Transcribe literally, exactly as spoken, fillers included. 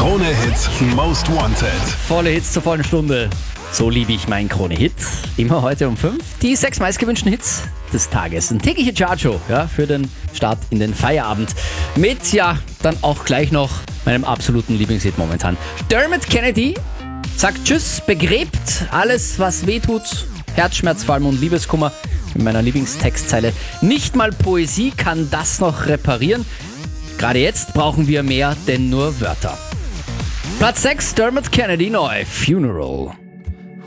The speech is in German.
Krone-Hit Most Wanted. Volle Hits zur vollen Stunde. So liebe ich meinen Krone-Hit. Immer heute um fünf. Die sechs meistgewünschten Hits des Tages. Ein tägliche Chartshow, ja, für den Start in den Feierabend. Mit, ja, dann auch gleich noch meinem absoluten Lieblingshit momentan. Dermot Kennedy sagt Tschüss, begräbt alles, was wehtut. Herzschmerz, vor allem und Liebeskummer. In meiner Lieblingstextzeile. Nicht mal Poesie kann das noch reparieren. Gerade jetzt brauchen wir mehr denn nur Wörter. Platz sechs, Dermot Kennedy neu, Funeral.